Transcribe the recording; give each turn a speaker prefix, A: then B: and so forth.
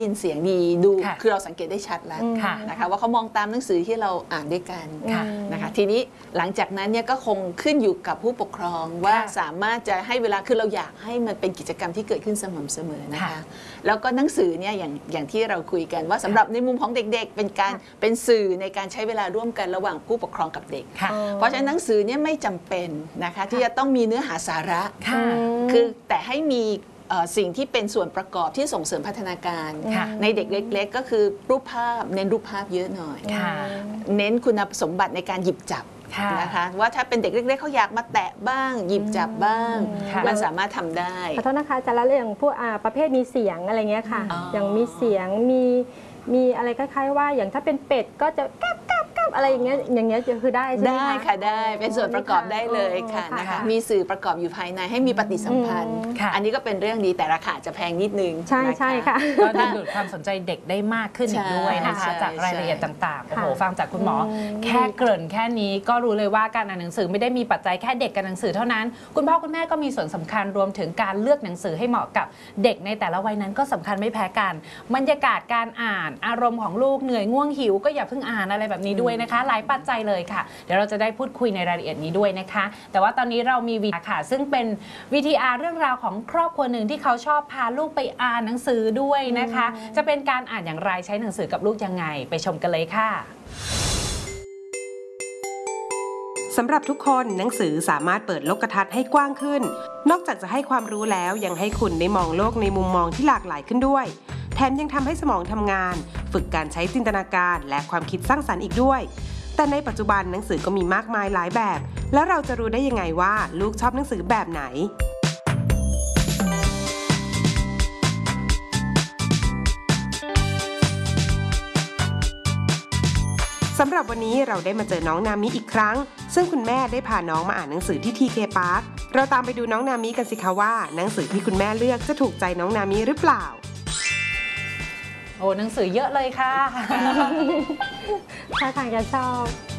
A: ยินเสียงดีดูคือเราสังเกตได้ชัดแล้วนะคะว่าเขามองตามหนังสือที่เราอ่านด้วยกันนะคะทีนี้หลังจากนั้นเนี่ยก็คงขึ้นอยู่กับผู้ปกครองว่าสามารถจะให้เวลาคือเราอยากให้มันเป็นกิจกรรมที่เกิดขึ้นสม่ำเสมอนะคะแล้วก็หนังสือเนี่ยอย่างที่เราคุยกันว่าสำหรับในมุมของเด็กๆเป็นสื่อในการใช้เวลาร่วมกันระหว่างผู้ปกครองกับเด็กเพราะฉะนั้นหนังสือเนี่ยไม่จำเป็นนะคะที่จะต้องมีเนื้อหาสาระคือแต่ให้มีสิ่งที่เป็นส่วนประกอบที่ส่งเสริมพัฒนาการในเด็กเล็กๆก็คือรูปภาพเน้นรูปภาพเยอะหน่อยเน้นคุณสมบัติในการหยิบจับนะคะว่าถ้าเป็นเด็กเล็กๆเขาอยากมาแตะบ้างหยิบจับบ้างมันสามารถทำได้
B: ขอโทษนะคะจะละเรื่องพวกประเภทมีเสียงอะไรเงี้ยค่ะอย่างมีเสียงมีอะไรคล้ายๆว่าอย่างถ้าเป็นเป็ดก็จะอะไรอย่างเงี้ยคือได้ใช่ไหมคะ
A: ได้ค่ะได้เป็นส่วนประกอบได้เลยค่ะนะคะมีสื่อประกอบอยู่ภายในให้มีปฏิสัมพันธ์อันนี้ก็เป็นเรื่องดีแต่ราคาจะแพงนิดนึง
B: ใช่ค่ะ
C: ก็ดึงดูดความสนใจเด็กได้มากขึ้นอีกด้วยนะคะจากรายละเอียดต่างๆโอ้โหฟังจากคุณหมอแค่เกริ่นแค่นี้ก็รู้เลยว่าการอ่านหนังสือไม่ได้มีปัจจัยแค่เด็กกับหนังสือเท่านั้นคุณพ่อคุณแม่ก็มีส่วนสำคัญรวมถึงการเลือกหนังสือให้เหมาะกับเด็กในแต่ละวัยนั้นก็สำคัญไม่แพ้กันบรรยากาศการอ่านอารมณ์ของลูกเหนื่อยง่วงหิวก็อย่าเพิ่งอ่านอะไรแบบนี้ด้วยนะคะหลายปัจจัยเลยค่ะเดี๋ยวเราจะได้พูดคุยในรายละเอียดนี้ด้วยนะคะแต่ว่าตอนนี้เรามีวีค่ะซึ่งเป็น VTR เรื่องราวของครอบครัวหนึ่งที่เขาชอบพาลูกไปอ่านหนังสือด้วยนะคะจะเป็นการอ่านอย่างไรใช้หนังสือกับลูกยังไงไปชมกันเลยค่ะ
D: สำหรับทุกคนหนังสือสามารถเปิดโลกทัศน์ให้กว้างขึ้นนอกจากจะให้ความรู้แล้วยังให้คุณได้มองโลกในมุมมองที่หลากหลายขึ้นด้วยแถมยังทำให้สมองทำงานฝึกการใช้จินตนาการและความคิดสร้างสรรค์อีกด้วยแต่ในปัจจุบันหนังสือก็มีมากมายหลายแบบแล้วเราจะรู้ได้ยังไงว่าลูกชอบหนังสือแบบไหนสำหรับวันนี้เราได้มาเจอน้องนามิอีกครั้งซึ่งคุณแม่ได้พาน้องมาอ่านหนังสือที่ TK Park เราตามไปดูน้องนามิกันสิคะว่าหนังสือที่คุณแม่เลือกจะถูกใจน้องนามิหรือเปล่า
C: โอ้หนังสือเยอะเลยค่ะ
B: ถ้าทางจะชอบ